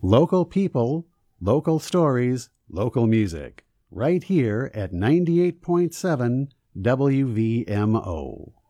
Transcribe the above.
Local people, local stories, local music. Right here at 98.7 WVMO.